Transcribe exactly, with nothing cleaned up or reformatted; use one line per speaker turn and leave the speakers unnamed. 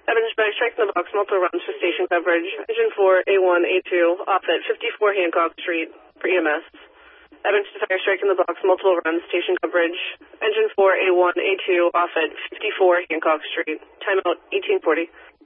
Evidence by striking the box, multiple runs for station coverage. Engine four, A one, A two, off at fifty-four Hancock Street for E M S. Evidence to fire striking the box, multiple runs, station coverage. Engine four, A one, A two, off at fifty-four Hancock Street. Timeout eighteen forty.